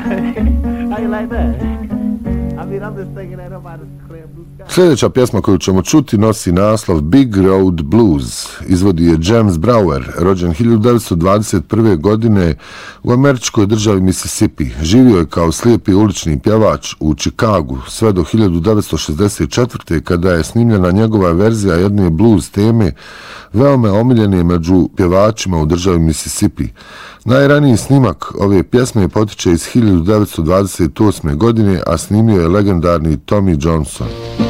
How you like that? I mean, I'm just thinking that up out of clear blue sky. Sljedeća pjesma koju ćemo čuti nosi naslov Big Road Blues. Izvodi je James Brower, rođen 1921. godine u američkoj državi Mississippi. Živio je kao slijepi ulični pjevač u Chicagu sve do 1964. kada je snimljena njegova verzija jedne blues teme veoma omiljene među pjevačima u državi Mississippi. Najraniji snimak ove pjesme potiče iz 1928. godine, a snimio je legendarni Tommy Johnson.